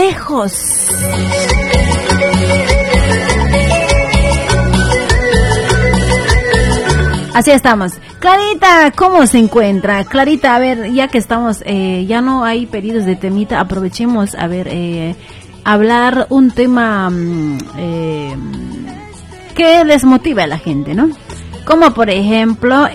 lejos. Así estamos. Clarita, ¿cómo se encuentra? Clarita, a ver, ya que estamos, ya no hay pedidos de temita, aprovechemos, a ver, hablar un tema que desmotive a la gente, ¿no? Como por ejemplo,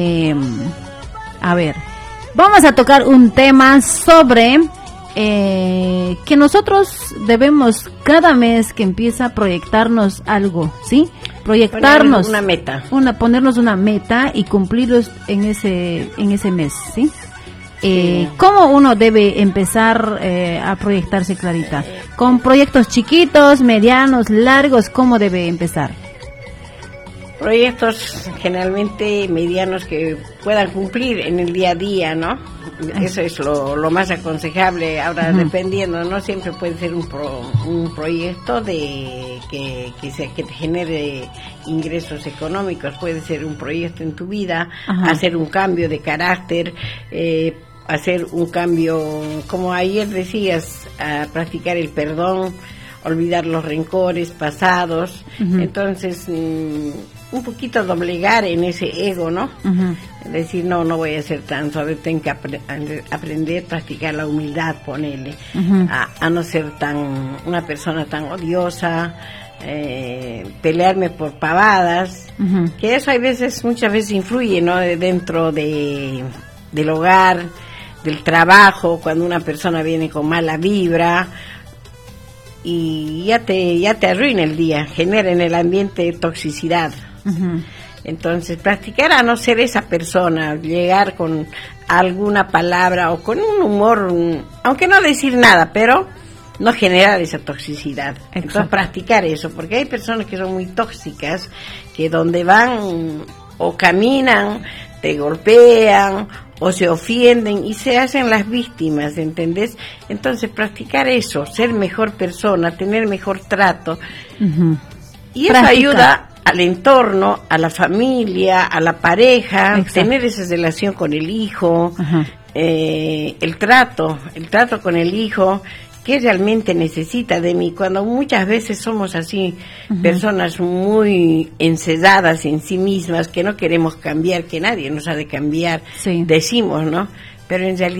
a ver, vamos a tocar un tema sobre que nosotros debemos cada mes que empieza a proyectarnos algo, ¿sí? Proyectarnos una meta, ponernos una meta y cumplirlos en ese mes, ¿sí? ¿Cómo uno debe empezar a proyectarse, Clarita? ¿Con proyectos chiquitos, medianos, largos? ¿Cómo debe empezar? Proyectos generalmente medianos que puedan cumplir en el día a día, ¿no? Eso es lo más aconsejable. Ahora, dependiendo, no siempre puede ser un proyecto de que te genere ingresos económicos. Puede ser un proyecto en tu vida, hacer un cambio de carácter, hacer un cambio, como ayer decías, a practicar el perdón, olvidar los rencores pasados. Entonces, un poquito doblegar en ese ego, ¿no? Decir, no voy a ser tan suave, tengo que aprender a practicar la humildad, ponerle, a no ser una persona tan odiosa, pelearme por pavadas, que eso muchas veces influye, ¿no? Dentro del hogar, del trabajo, cuando una persona viene con mala vibra, y ya te arruina el día, genera en el ambiente toxicidad. Entonces, practicar a no ser esa persona, llegar con alguna palabra o con un humor, aunque no decir nada, pero no generar esa toxicidad. Exacto. Entonces, practicar eso, porque hay personas que son muy tóxicas, que donde van o caminan, te golpean o se ofienden y se hacen las víctimas, ¿entendés? Entonces, practicar eso, ser mejor persona, tener mejor trato, y eso ayuda al entorno, a la familia, a la pareja. Exacto. Tener esa relación con el hijo, el trato con el hijo, que realmente necesita de mí, cuando muchas veces somos así, personas muy encesadas en sí mismas, que no queremos cambiar, que nadie nos ha de cambiar, decimos, ¿no? Pero en realidad